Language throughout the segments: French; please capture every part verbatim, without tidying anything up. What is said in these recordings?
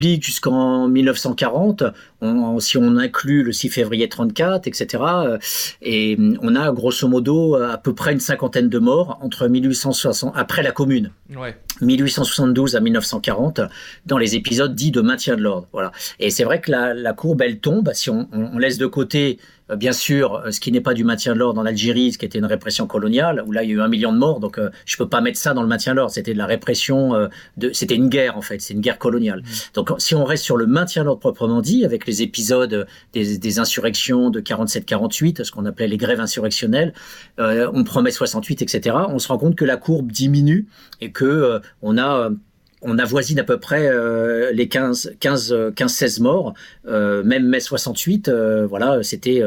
jusqu'en mille neuf cent quarante, on, si on inclut le six février trente-quatre, et cetera, euh, et on a grosso modo à peu près une cinquantaine de morts entre mille huit cent soixante, après la Commune, ouais. mille huit cent soixante-douze à mille neuf cent quarante, dans les épisodes dits de maintien de l'ordre. Voilà. Et c'est vrai que la, la courbe, elle tombe, si on, on laisse de côté, bien sûr, ce qui n'est pas du maintien de l'ordre en Algérie, ce qui était une répression coloniale, où là, il y a eu un million de morts, donc euh, je peux pas mettre ça dans le maintien de l'ordre. C'était de la répression, euh, de, c'était une guerre, en fait, c'est une guerre coloniale. Mmh. Donc, si on reste sur le maintien de l'ordre proprement dit, avec les épisodes des, des insurrections de quarante-sept quarante-huit, ce qu'on appelait les grèves insurrectionnelles, euh, on promet soixante-huit, et cetera, on se rend compte que la courbe diminue et que euh, on a... Euh, on avoisine à peu près euh, les quinze, quinze, quinze, seize morts. Euh, même mai soixante-huit, euh, voilà, c'était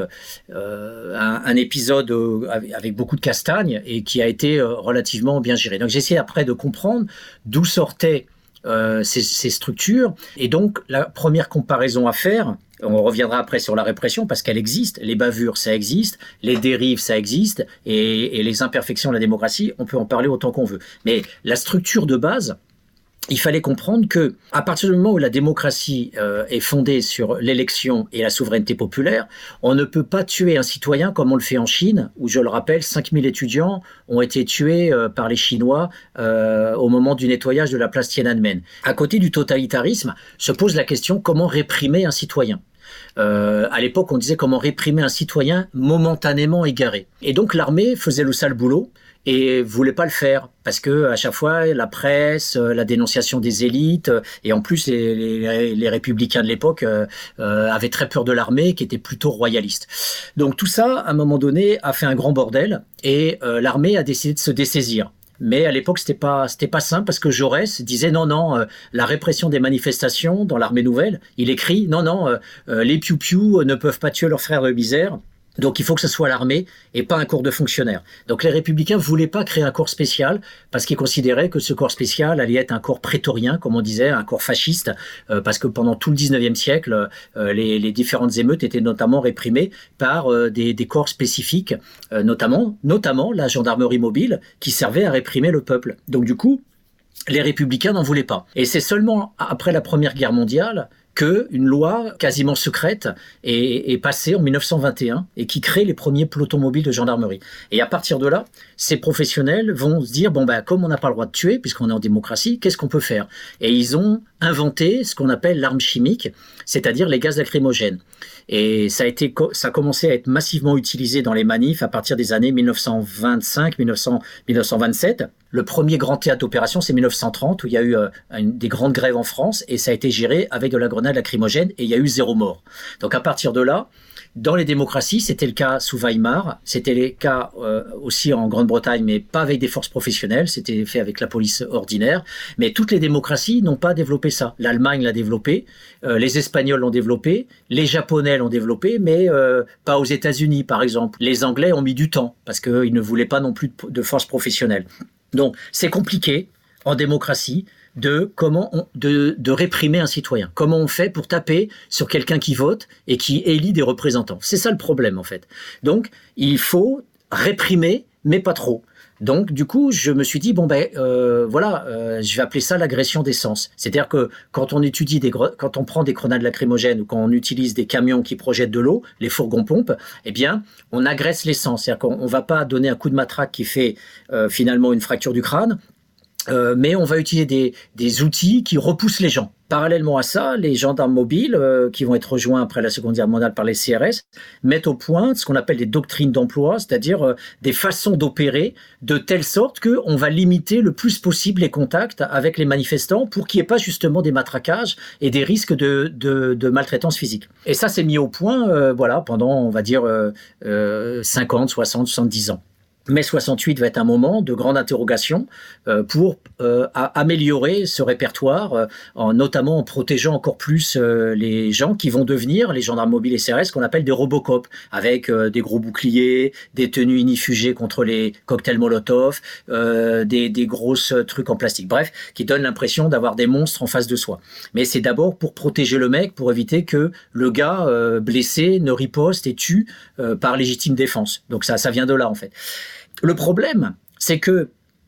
euh, un, un épisode euh, avec beaucoup de castagne et qui a été euh, relativement bien géré. Donc j'essaie après de comprendre d'où sortaient euh, ces, ces structures. Et donc la première comparaison à faire, on reviendra après sur la répression parce qu'elle existe, les bavures ça existe, les dérives ça existe, et, et les imperfections de la démocratie, on peut en parler autant qu'on veut. Mais la structure de base, il fallait comprendre que, à partir du moment où la démocratie euh, est fondée sur l'élection et la souveraineté populaire, on ne peut pas tuer un citoyen comme on le fait en Chine, où, je le rappelle, cinq mille étudiants ont été tués euh, par les Chinois euh, au moment du nettoyage de la place Tiananmen. À côté du totalitarisme, se pose la question comment réprimer un citoyen. Euh, à l'époque, on disait comment réprimer un citoyen momentanément égaré. Et donc l'armée faisait le sale boulot et voulait pas le faire parce que à chaque fois la presse, la dénonciation des élites, et en plus les, les, les républicains de l'époque euh, euh, avaient très peur de l'armée qui était plutôt royaliste. Donc tout ça, à un moment donné, a fait un grand bordel et euh, l'armée a décidé de se dessaisir. Mais à l'époque, c'était pas, c'était pas simple parce que Jaurès disait non, non, euh, la répression des manifestations dans l'armée nouvelle, il écrit non, non, euh, euh, les piou-piou ne peuvent pas tuer leurs frères de misère. Donc il faut que ce soit l'armée et pas un corps de fonctionnaires. Donc les républicains voulaient pas créer un corps spécial parce qu'ils considéraient que ce corps spécial allait être un corps prétorien, comme on disait, un corps fasciste, euh, parce que pendant tout le dix-neuvième siècle, euh, les, les différentes émeutes étaient notamment réprimées par euh, des, des corps spécifiques, euh, notamment, notamment la gendarmerie mobile qui servait à réprimer le peuple. Donc du coup, les républicains n'en voulaient pas. Et c'est seulement après la Première Guerre mondiale que une loi quasiment secrète est, est passée en mille neuf cent vingt et un et qui crée les premiers pelotons mobiles de gendarmerie. Et à partir de là, ces professionnels vont se dire, bon ben, comme on n'a pas le droit de tuer, puisqu'on est en démocratie, qu'est-ce qu'on peut faire? Et ils ont inventé ce qu'on appelle l'arme chimique, c'est-à-dire les gaz lacrymogènes. Et ça a été, ça a commencé à être massivement utilisé dans les manifs à partir des années mille neuf cent vingt-cinq, mille neuf cents, mille neuf cent vingt-sept. Le premier grand théâtre d'opération, c'est mille neuf cent trente, où il y a eu euh, une, des grandes grèves en France, et ça a été géré avec de la grenade lacrymogène, et il y a eu zéro mort. Donc à partir de là, dans les démocraties, c'était le cas sous Weimar, c'était le cas euh, aussi en Grande-Bretagne, mais pas avec des forces professionnelles, c'était fait avec la police ordinaire. Mais toutes les démocraties n'ont pas développé ça. L'Allemagne l'a développé, euh, les Espagnols l'ont développé, les Japonais l'ont développé, mais euh, pas aux États-Unis, par exemple. Les Anglais ont mis du temps, parce qu'ils ne voulaient pas non plus de, de forces professionnelles. Donc, c'est compliqué, en démocratie, de comment on, de, de réprimer un citoyen. Comment on fait pour taper sur quelqu'un qui vote et qui élit des représentants. C'est ça le problème, en fait. Donc, il faut réprimer, mais pas trop. Donc, du coup, je me suis dit, bon, ben, euh, voilà, euh, je vais appeler ça l'agression des sens. C'est-à-dire que quand on étudie des, quand on prend des grenades lacrymogènes ou quand on utilise des camions qui projettent de l'eau, les fourgons-pompes, eh bien, on agresse les sens. C'est-à-dire qu'on ne va pas donner un coup de matraque qui fait euh, finalement une fracture du crâne, euh, mais on va utiliser des, des outils qui repoussent les gens. Parallèlement à ça, les gendarmes mobiles, euh, qui vont être rejoints après la Seconde Guerre mondiale par les C R S, mettent au point ce qu'on appelle des doctrines d'emploi, c'est-à-dire euh, des façons d'opérer de telle sorte qu'on va limiter le plus possible les contacts avec les manifestants pour qu'il n'y ait pas justement des matraquages et des risques de, de, de maltraitance physique. Et ça, c'est mis au point euh, voilà, pendant, on va dire, euh, euh, cinquante, soixante, soixante-dix ans. Mai soixante-huit va être un moment de grande interrogation euh, pour euh, améliorer ce répertoire, euh, en, notamment en protégeant encore plus euh, les gens qui vont devenir, les gendarmes mobiles et C R S, qu'on appelle des Robocop, avec euh, des gros boucliers, des tenues inifugées contre les cocktails Molotov, euh, des, des grosses trucs en plastique. Bref, qui donnent l'impression d'avoir des monstres en face de soi. Mais c'est d'abord pour protéger le mec, pour éviter que le gars euh, blessé ne riposte et tue euh, par légitime défense. Donc ça, ça vient de là, en fait. Le problème, c'est que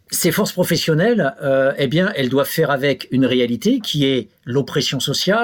Ces forces professionnelles, euh, eh bien, elles doivent faire avec une réalité qui est l'oppression sociale,